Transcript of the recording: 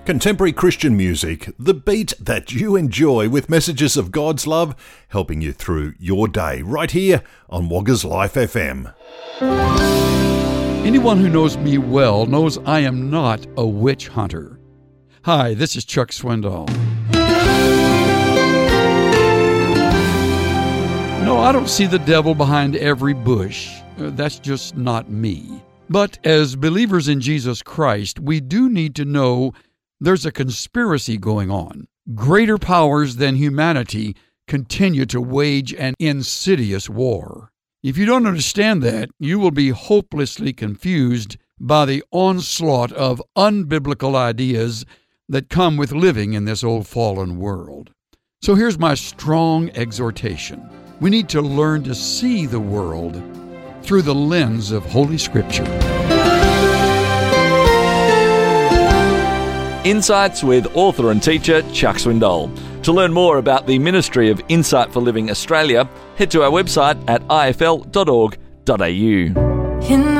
Contemporary Christian music, the beat that you enjoy with messages of God's love, helping you through your day, right here on Wagga's Life FM. Anyone who knows me well knows I am not a witch hunter. Hi, this is Chuck Swindoll. No, I don't see the devil behind every bush. That's just not me. But as believers in Jesus Christ, we do need to know there's a conspiracy going on. Greater powers than humanity continue to wage an insidious war. If you don't understand that, you will be hopelessly confused by the onslaught of unbiblical ideas that come with living in this old fallen world. So here's my strong exhortation. We need to learn to see the world through the lens of Holy Scripture. Insights with author and teacher Chuck Swindoll. To learn more about the Ministry of Insight for Living Australia, head to our website at ifl.org.au.